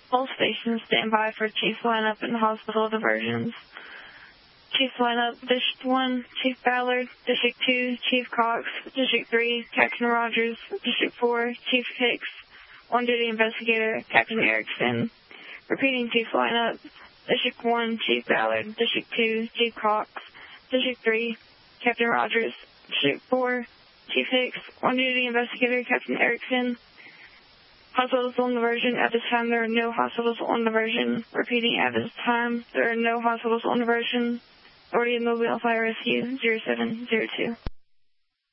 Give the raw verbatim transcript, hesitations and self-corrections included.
All stations stand by for chief lineup and hospital diversions. Chief lineup, District one, Chief Ballard. District two, Chief Cox. District three, Captain Rogers. District four, Chief Hicks. On-duty investigator, Captain Erickson. Repeating chief lineup, District one, Chief Ballard. District two, Chief Cox. District three, Captain Rogers. District four, Chief Hicks. On-duty investigator, Captain Erickson. Hospitals on diversion. At this time, there are no hospitals on diversion. Repeating, at this time, there are no hospitals on diversion. Authority of Mobile Fire Rescue, zero seven zero two.